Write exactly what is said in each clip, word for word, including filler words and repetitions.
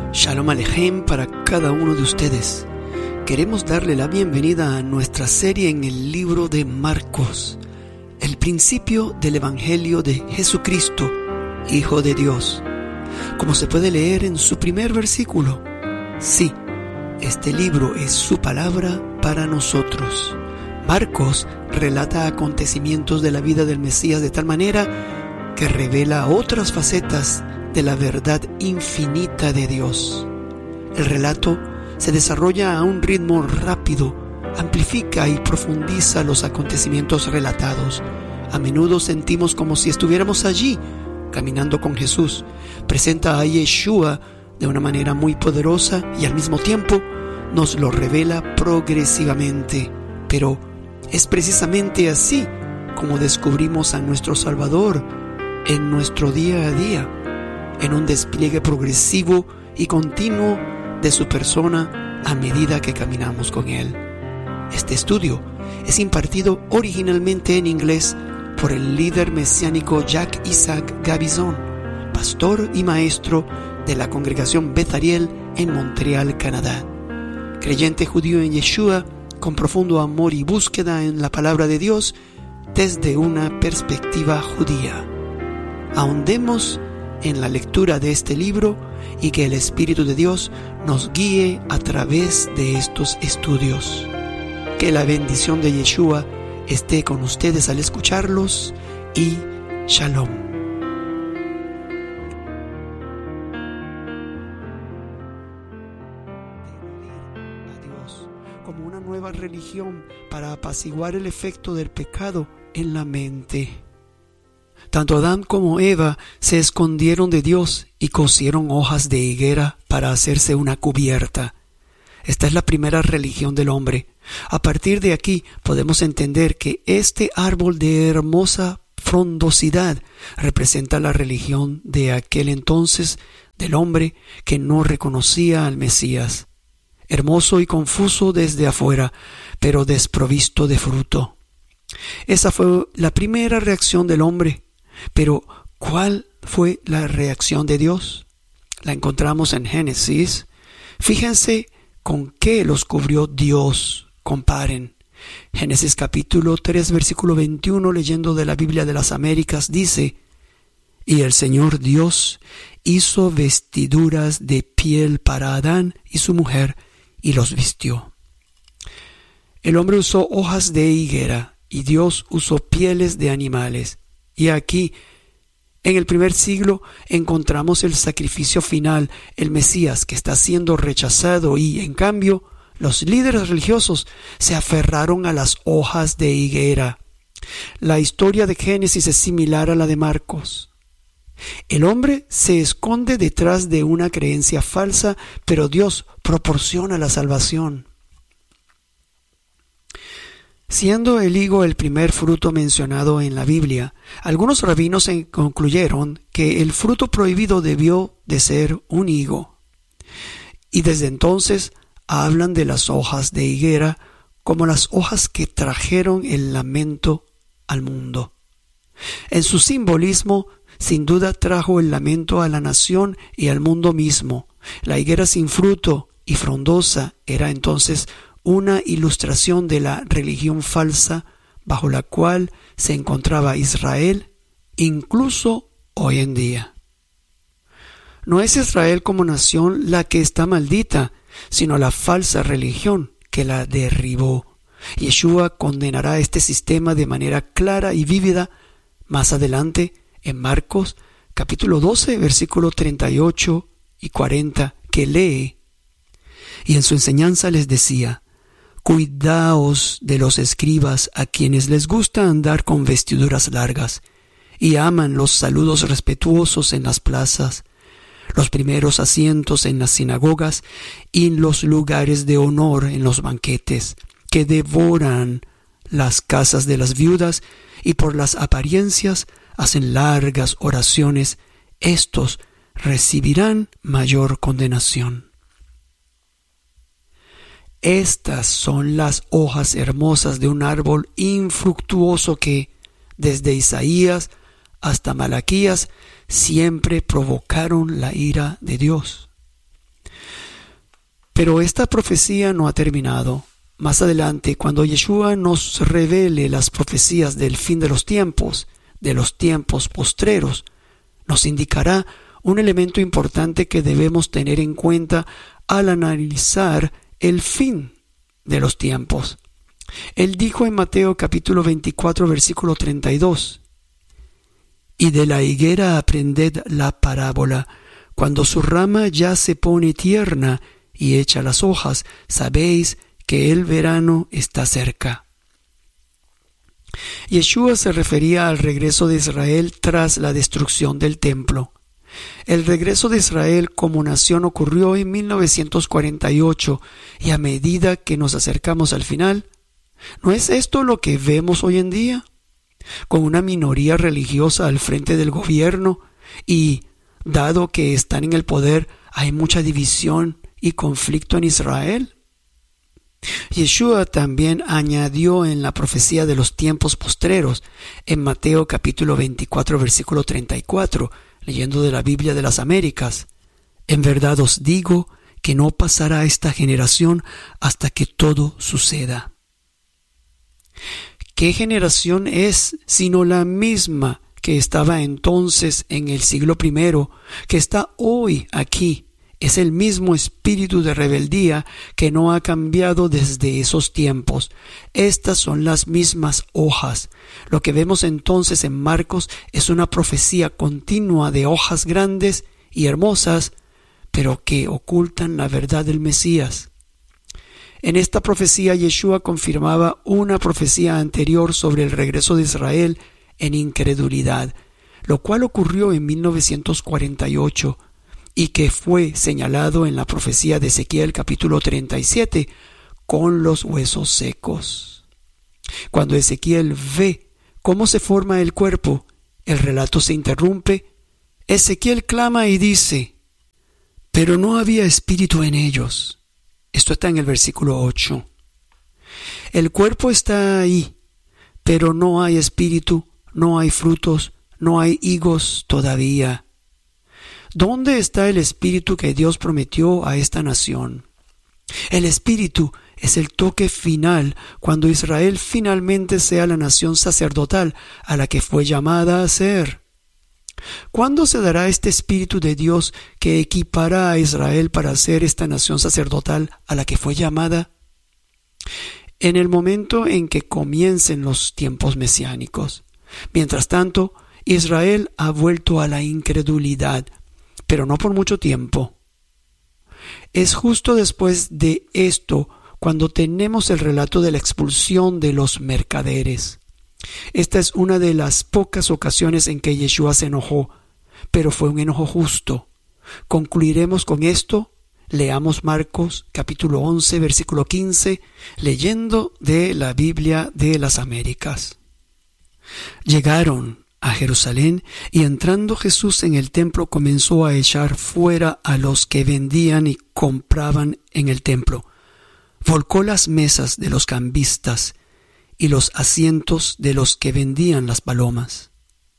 Shalom Alejem para cada uno de ustedes. Queremos darle la bienvenida a nuestra serie en el libro de Marcos, el principio del Evangelio de Jesucristo, Hijo de Dios. Como se puede leer en su primer versículo, sí, este libro es su palabra para nosotros. Marcos relata acontecimientos de la vida del Mesías de tal manera que revela otras facetas de la verdad infinita de Dios. El relato se desarrolla a un ritmo rápido, amplifica y profundiza los acontecimientos relatados. A menudo sentimos como si estuviéramos allí, caminando con Jesús. Presenta a Yeshua de una manera muy poderosa y al mismo tiempo nos lo revela progresivamente. Pero es precisamente así como descubrimos a nuestro Salvador en nuestro día a día, en un despliegue progresivo y continuo de su persona a medida que caminamos con Él. Este estudio es impartido originalmente en inglés por el líder mesiánico Jack Isaac Gabizon, pastor y maestro de la congregación Beth Ariel en Montreal, Canadá. Creyente judío en Yeshua, con profundo amor y búsqueda en la palabra de Dios desde una perspectiva judía. Ahondemos en la lectura de este libro y que el Espíritu de Dios nos guíe a través de estos estudios. Que la bendición de Yeshua esté con ustedes al escucharlos y Shalom. A Dios como una nueva religión para apaciguar el efecto del pecado en la mente. Tanto Adán como Eva se escondieron de Dios y cosieron hojas de higuera para hacerse una cubierta. Esta es la primera religión del hombre. A partir de aquí podemos entender que este árbol de hermosa frondosidad representa la religión de aquel entonces del hombre que no reconocía al Mesías. Hermoso y confuso desde afuera, pero desprovisto de fruto. Esa fue la primera reacción del hombre. Pero, ¿cuál fue la reacción de Dios? La encontramos en Génesis. Fíjense con qué los cubrió Dios. Comparen. Génesis capítulo tres, versículo veintiuno, leyendo de la Biblia de las Américas, dice: Y el Señor Dios hizo vestiduras de piel para Adán y su mujer, y los vistió. El hombre usó hojas de higuera, y Dios usó pieles de animales. Y aquí, en el primer siglo, encontramos el sacrificio final, el Mesías que está siendo rechazado y, en cambio, los líderes religiosos se aferraron a las hojas de higuera. La historia de Génesis es similar a la de Marcos. El hombre se esconde detrás de una creencia falsa, pero Dios proporciona la salvación. Siendo el higo el primer fruto mencionado en la Biblia, algunos rabinos concluyeron que el fruto prohibido debió de ser un higo. Y desde entonces hablan de las hojas de higuera como las hojas que trajeron el lamento al mundo. En su simbolismo, sin duda trajo el lamento a la nación y al mundo mismo. La higuera sin fruto y frondosa era entonces una ilustración de la religión falsa bajo la cual se encontraba Israel, incluso hoy en día. No es Israel como nación la que está maldita, sino la falsa religión que la derribó. Yeshua condenará este sistema de manera clara y vívida más adelante en Marcos capítulo doce, versículos treinta y ocho y cuarenta, que lee: Y en su enseñanza les decía: Cuidaos de los escribas, a quienes les gusta andar con vestiduras largas y aman los saludos respetuosos en las plazas, los primeros asientos en las sinagogas y los lugares de honor en los banquetes, que devoran las casas de las viudas y por las apariencias hacen largas oraciones. Estos recibirán mayor condenación. Estas son las hojas hermosas de un árbol infructuoso que, desde Isaías hasta Malaquías, siempre provocaron la ira de Dios. Pero esta profecía no ha terminado. Más adelante, cuando Yeshua nos revele las profecías del fin de los tiempos, de los tiempos postreros, nos indicará un elemento importante que debemos tener en cuenta al analizar el fin de los tiempos. Él dijo en Mateo capítulo veinticuatro, versículo treinta y dos, «Y de la higuera aprended la parábola. Cuando su rama ya se pone tierna y echa las hojas, sabéis que el verano está cerca». Yeshua se refería al regreso de Israel tras la destrucción del templo. El regreso de Israel como nación ocurrió en mil novecientos cuarenta y ocho, y a medida que nos acercamos al final, ¿no es esto lo que vemos hoy en día? Con una minoría religiosa al frente del gobierno, y dado que están en el poder, hay mucha división y conflicto en Israel. Yeshua también añadió en la profecía de los tiempos postreros, en Mateo capítulo veinticuatro, versículo treinta y cuatro, leyendo de la Biblia de las Américas: «En verdad os digo que no pasará esta generación hasta que todo suceda». ¿Qué generación es sino la misma que estaba entonces en el siglo primero, que está hoy aquí? Es el mismo espíritu de rebeldía que no ha cambiado desde esos tiempos. Estas son las mismas hojas. Lo que vemos entonces en Marcos es una profecía continua de hojas grandes y hermosas, pero que ocultan la verdad del Mesías. En esta profecía, Yeshua confirmaba una profecía anterior sobre el regreso de Israel en incredulidad, lo cual ocurrió en mil novecientos cuarenta y ocho, y que fue señalado en la profecía de Ezequiel capítulo treinta y siete, con los huesos secos. Cuando Ezequiel ve cómo se forma el cuerpo, el relato se interrumpe. Ezequiel clama y dice: «Pero no había espíritu en ellos». Esto está en el versículo ocho. El cuerpo está ahí, pero no hay espíritu, no hay frutos, no hay higos todavía. ¿Dónde está el espíritu que Dios prometió a esta nación? El espíritu es el toque final cuando Israel finalmente sea la nación sacerdotal a la que fue llamada a ser. ¿Cuándo se dará este espíritu de Dios que equipará a Israel para ser esta nación sacerdotal a la que fue llamada? En el momento en que comiencen los tiempos mesiánicos. Mientras tanto, Israel ha vuelto a la incredulidad, pero no por mucho tiempo. Es justo después de esto cuando tenemos el relato de la expulsión de los mercaderes. Esta es una de las pocas ocasiones en que Yeshua se enojó, pero fue un enojo justo. Concluiremos con esto. Leamos Marcos capítulo once, versículo quince, leyendo de la Biblia de las Américas. Llegaron a Jerusalén, y entrando Jesús en el templo comenzó a echar fuera a los que vendían y compraban en el templo. Volcó las mesas de los cambistas y los asientos de los que vendían las palomas.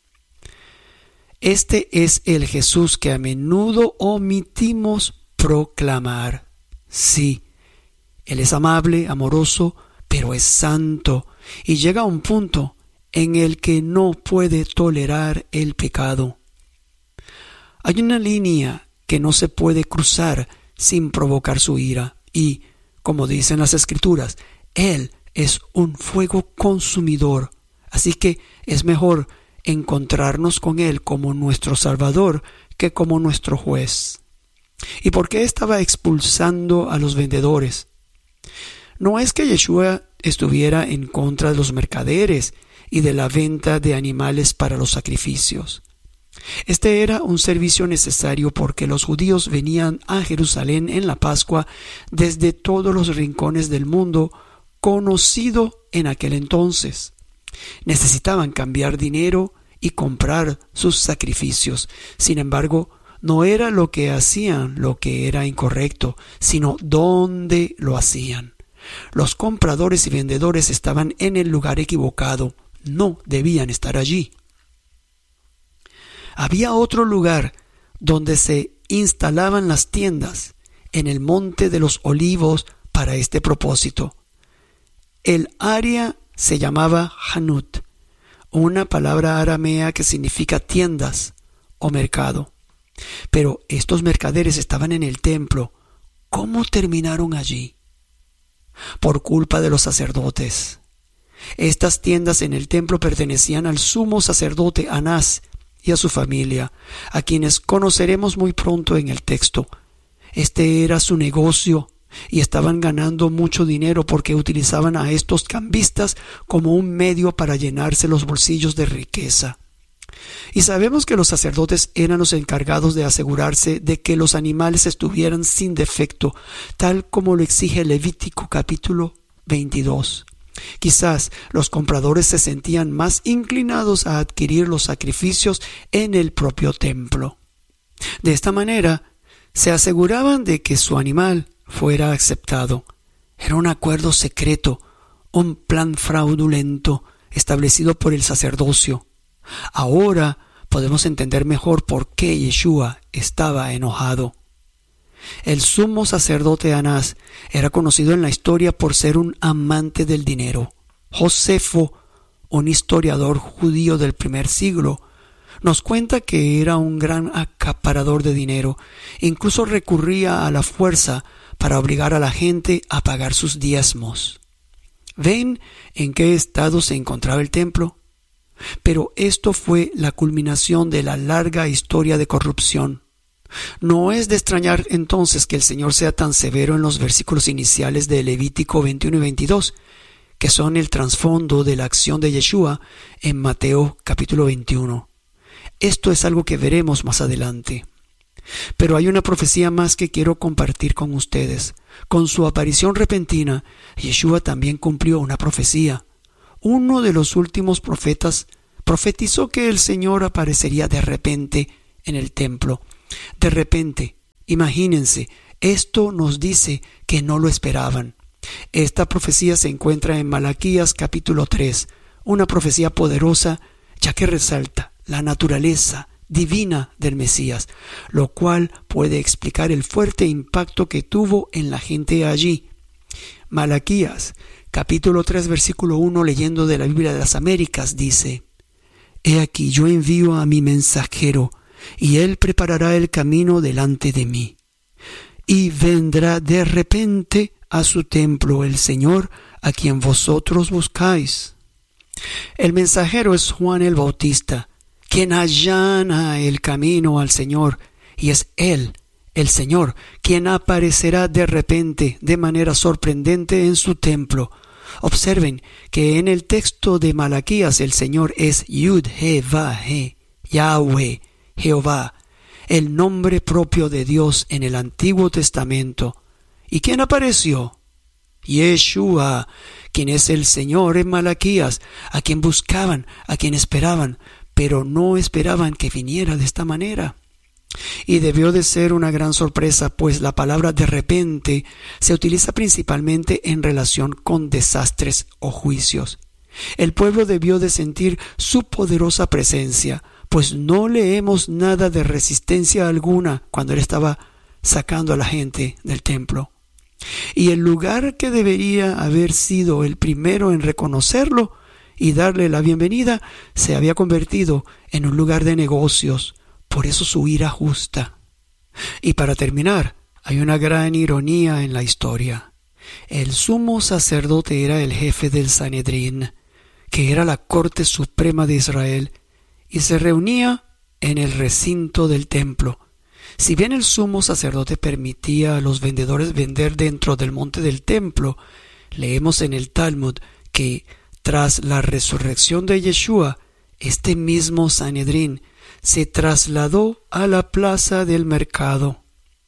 Este es el Jesús que a menudo omitimos proclamar. Sí, Él es amable, amoroso, pero es santo, y llega a un punto en el que no puede tolerar el pecado. Hay una línea que no se puede cruzar sin provocar su ira, y, como dicen las Escrituras, Él es un fuego consumidor, así que es mejor encontrarnos con Él como nuestro Salvador que como nuestro juez. ¿Y por qué estaba expulsando a los vendedores? No es que Yeshua estuviera en contra de los mercaderes y de la venta de animales para los sacrificios. Este era un servicio necesario porque los judíos venían a Jerusalén en la Pascua desde todos los rincones del mundo conocido en aquel entonces. Necesitaban cambiar dinero y comprar sus sacrificios. Sin embargo, no era lo que hacían lo que era incorrecto, sino dónde lo hacían. Los compradores y vendedores estaban en el lugar equivocado. No debían estar allí. Había otro lugar donde se instalaban las tiendas. en el Monte de los Olivos para este propósito. El área se llamaba Hanut, una palabra aramea que significa tiendas o mercado. Pero estos mercaderes estaban en el templo. ¿Cómo terminaron allí? Por culpa de los sacerdotes. Estas tiendas en el templo pertenecían al sumo sacerdote Anás y a su familia, a quienes conoceremos muy pronto en el texto. Este era su negocio y estaban ganando mucho dinero porque utilizaban a estos cambistas como un medio para llenarse los bolsillos de riqueza. Y sabemos que los sacerdotes eran los encargados de asegurarse de que los animales estuvieran sin defecto, tal como lo exige Levítico capítulo veintidós. Quizás los compradores se sentían más inclinados a adquirir los sacrificios en el propio templo. De esta manera, se aseguraban de que su animal fuera aceptado. Era un acuerdo secreto, un plan fraudulento establecido por el sacerdocio. Ahora podemos entender mejor por qué Yeshua estaba enojado. El sumo sacerdote Anás era conocido en la historia por ser un amante del dinero. Josefo, un historiador judío del primer siglo, nos cuenta que era un gran acaparador de dinero. Incluso recurría a la fuerza para obligar a la gente a pagar sus diezmos. ¿Ven en qué estado se encontraba el templo? Pero esto fue la culminación de la larga historia de corrupción. No es de extrañar entonces que el Señor sea tan severo en los versículos iniciales de Levítico veintiuno y veintidós, que son el trasfondo de la acción de Yeshua en Mateo capítulo veintiuno. Esto es algo que veremos más adelante. Pero hay una profecía más que quiero compartir con ustedes. Con su aparición repentina, Yeshua también cumplió una profecía. Uno de los últimos profetas profetizó que el Señor aparecería de repente en el templo. De repente, imagínense, esto nos dice que no lo esperaban. Esta profecía se encuentra en Malaquías capítulo tres, una profecía poderosa ya que resalta la naturaleza divina del Mesías, lo cual puede explicar el fuerte impacto que tuvo en la gente allí. Malaquías capítulo tres versículo uno, leyendo de la Biblia de las Américas, dice: He aquí yo envío a mi mensajero, y él preparará el camino delante de mí. Y vendrá de repente a su templo el Señor, a quien vosotros buscáis. El mensajero es Juan el Bautista, quien allana el camino al Señor, y es él, el Señor, quien aparecerá de repente, de manera sorprendente en su templo. Observen que en el texto de Malaquías el Señor es Yud-He-Va-He, Yahweh, Jehová, el nombre propio de Dios en el Antiguo Testamento. ¿Y quién apareció? Yeshua, quien es el Señor en Malaquías, a quien buscaban, a quien esperaban, pero no esperaban que viniera de esta manera. Y debió de ser una gran sorpresa, pues la palabra de repente se utiliza principalmente en relación con desastres o juicios. El pueblo debió de sentir su poderosa presencia, pues no leemos nada de resistencia alguna cuando él estaba sacando a la gente del templo. Y el lugar que debería haber sido el primero en reconocerlo y darle la bienvenida se había convertido en un lugar de negocios. Por eso su ira justa. Y para terminar, hay una gran ironía en la historia. El sumo sacerdote era el jefe del Sanedrín, que era la corte suprema de Israel, y se reunía en el recinto del templo. Si bien el sumo sacerdote permitía a los vendedores vender dentro del monte del templo, leemos en el Talmud que tras la resurrección de Yeshua, este mismo Sanedrín se trasladó a la plaza del mercado.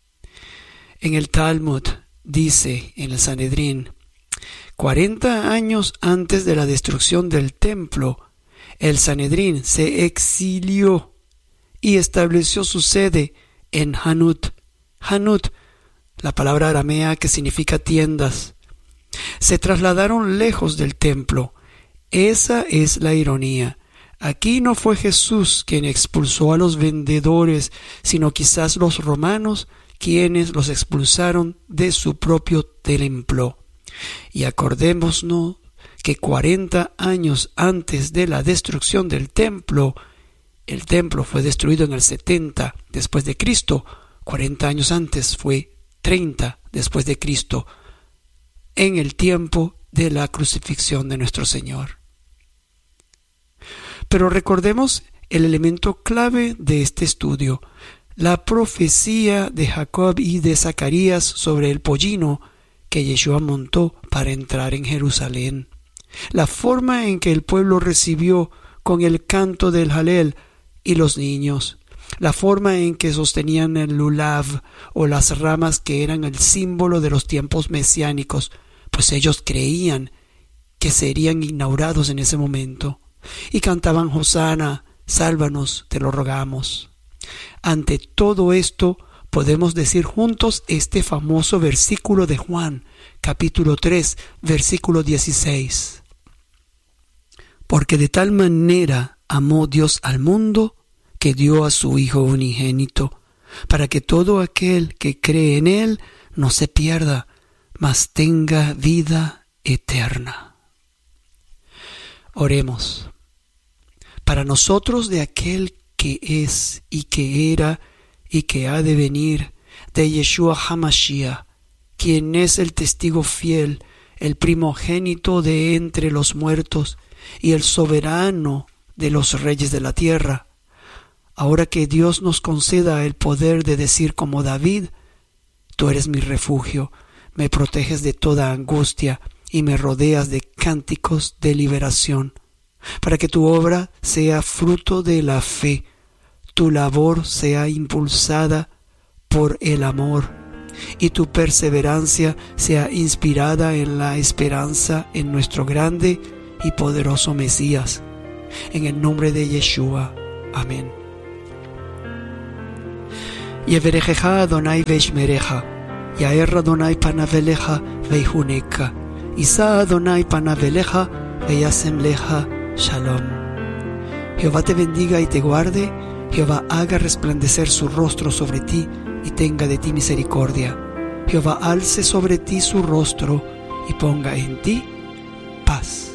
En el Talmud dice en el Sanedrín: cuarenta años antes de la destrucción del templo, el Sanedrín se exilió y estableció su sede en Hanut. Hanut, la palabra aramea que significa tiendas. Se trasladaron lejos del templo. Esa es la ironía. Aquí no fue Jesús quien expulsó a los vendedores, sino quizás los romanos quienes los expulsaron de su propio templo. Y acordémonos que cuarenta años antes de la destrucción del templo, el templo fue destruido en el setenta después de Cristo, cuarenta años antes fue treinta después de Cristo, en el tiempo de la crucifixión de nuestro Señor. Pero recordemos el elemento clave de este estudio, la profecía de Jacob y de Zacarías sobre el pollino que Yeshua montó para entrar en Jerusalén. La forma en que el pueblo recibió con el canto del Halel y los niños, la forma en que sostenían el lulav o las ramas que eran el símbolo de los tiempos mesiánicos, pues ellos creían que serían inaugurados en ese momento, y cantaban Hosana, sálvanos, te lo rogamos. Ante todo esto podemos decir juntos este famoso versículo de Juan, capítulo tres, versículo dieciséis. Porque de tal manera amó Dios al mundo, que dio a su Hijo unigénito, para que todo aquel que cree en Él no se pierda, mas tenga vida eterna. Oremos. Para nosotros, de aquel que es y que era y que ha de venir, de Yeshua HaMashiach, quien es el testigo fiel, el primogénito de entre los muertos y el soberano de los reyes de la tierra. Ahora que Dios nos conceda el poder de decir como David: tú eres mi refugio, me proteges de toda angustia y me rodeas de cánticos de liberación, para que tu obra sea fruto de la fe, tu labor sea impulsada por el amor y tu perseverancia sea inspirada en la esperanza en nuestro grande y poderoso Mesías. En el nombre de Yeshua. Amén. Yeverejeja Adonai veishmereja, Yaer Adonai panaveleja veihuneka, Isa Adonai panaveleja veyasem leja shalom. Jehová te bendiga y te guarde, Jehová haga resplandecer su rostro sobre ti y tenga de ti misericordia. Jehová alce sobre ti su rostro y ponga en ti paz.